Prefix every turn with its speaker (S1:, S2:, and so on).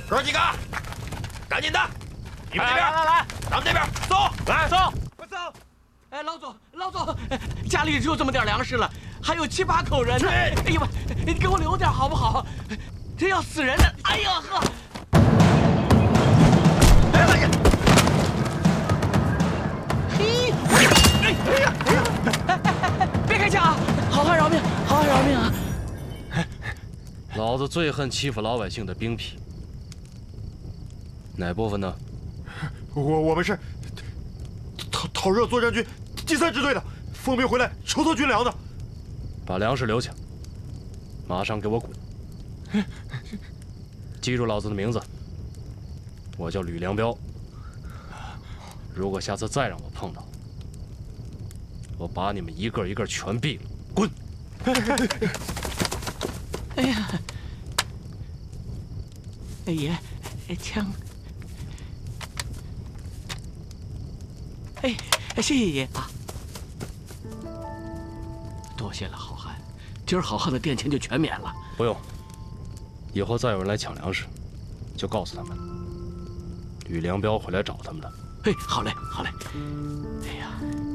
S1: 哥几个，赶紧的！你们这边
S2: 来，
S1: 咱们这边走，
S2: 来走，
S3: 快走！
S2: 哎，老总，家里只有这么点粮食了，还有7、8口人呢。哎呦喂，你给我留点好不好？这要死人了！哎呀呵！哎呀！嘿！哎呀！别开枪啊！好汉饶命，好汉饶命啊！
S4: 老子最恨欺负老百姓的兵痞。哪部分呢？
S3: 我们是讨热作战军第3支队的，奉命回来筹措军粮的。
S4: 把粮食留下，马上给我滚！记住老子的名字，我叫吕良彪。如果下次再让我碰到，我把你们一个一个全毙了！滚！
S2: 哎呀，爷，枪。哎，谢谢爷啊！多谢了，好汉，今儿好汉的店钱就全免了。
S4: 不用，以后再有人来抢粮食，就告诉他们，吕良彪会来找他们的。
S2: 嘿，好嘞，好嘞。哎呀。